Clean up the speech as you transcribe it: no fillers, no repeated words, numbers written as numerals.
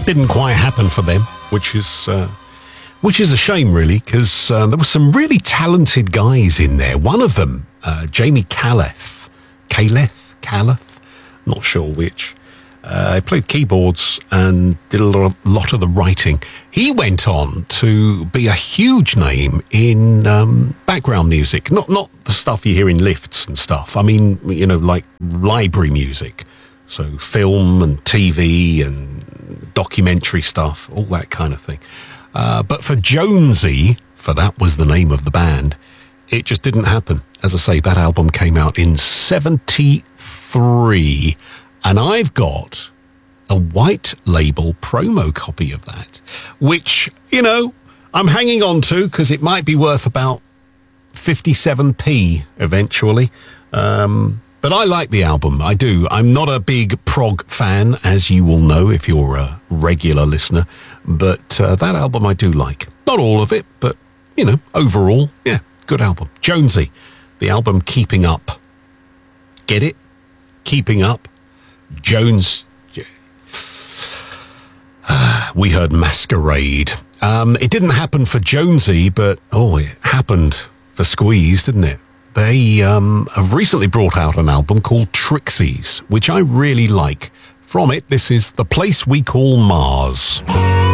Didn't quite happen for them, which is a shame, really, because there were some really talented guys in there. One of them, Jamie Caleth, not sure which. He played keyboards and did a lot of the writing. He went on to be a huge name in background music, not the stuff you hear in lifts and stuff. I mean, like library music, so film and TV and documentary stuff, all that kind of thing. But for Jonesy, for that was the name of the band, it just didn't happen. As I say, that album came out in 1973. And I've got a white label promo copy of that, which, I'm hanging on to because it might be worth about 57p eventually. But I like the album. I do. I'm not a big prog fan, as you will know if you're a regular listener. But that album I do like. Not all of it, but, overall, yeah, good album. Jonesy, the album Keeping Up. Get it? Keeping Up. Jones. We heard Masquerade. It didn't happen for Jonesy, but it happened for Squeeze, didn't it? They have recently brought out an album called Trixies, which I really like. From it, this is The Place We Call Mars.